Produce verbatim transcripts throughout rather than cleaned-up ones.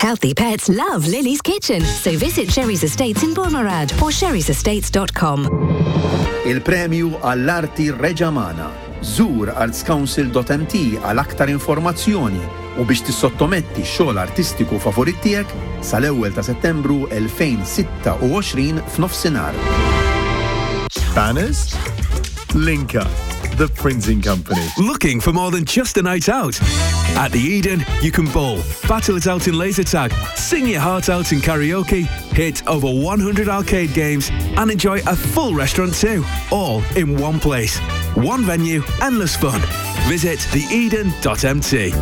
Healthy pets love Lily's Kitchen, so visit Sherry's Estates in Bormarad or sherrys estates dot com. Il-premju għall-arti Reġamana. Zur arts council dot m t għal aktar informazzjoni u biex tissottometti x-xogħol artistiku favorit tiegħek sal-ewwel ta' Settembru twenty sixty-six f'nofsinhar. Banners? Linka, the printing company. Looking for more than just a night out? At the Eden, you can bowl, battle it out in laser tag, sing your heart out in karaoke, hit over one hundred arcade games, and enjoy a full restaurant too, all in one place. One venue, endless fun. Visit the eden dot m t.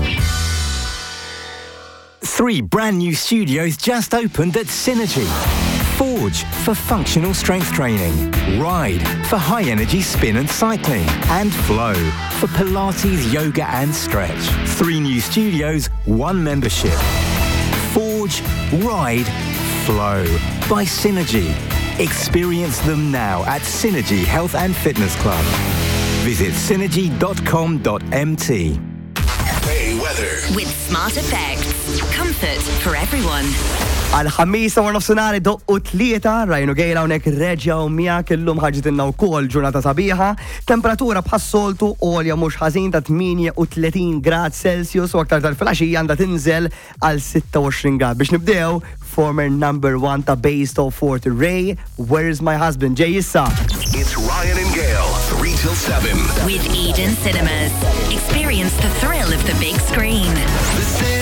Three brand new studios just opened at Synergy. Forge for functional strength training, Ride for high-energy spin and cycling, and Flow for Pilates, yoga and stretch. Three new studios, one membership. Forge, Ride, Flow by Synergy. Experience them now at Synergy Health and Fitness Club. Visit synergy dot com dot m t. Hey, weather. With Smart Effects. Comfort for everyone. Għal-ħamisa war nofsinhar doqqu tlieta, rajnu gejla hawnhekk reġgħu miegħek illum ħarġitilna wkoll ġurnata sabiħa, temperatura bħas-soltu għolja mhux ħażin ta' thirty-eight grad Celsius u aktar tal-filgħaxija għandha tinżel għal sixty-two grad. Biex nibdew, former number one ta' Based of Fort Ray, Where's My Husband? Ġej issa. It's Ryan and Gail, three till seven. With Eden Cinemas. Experience the thrill of the big screen.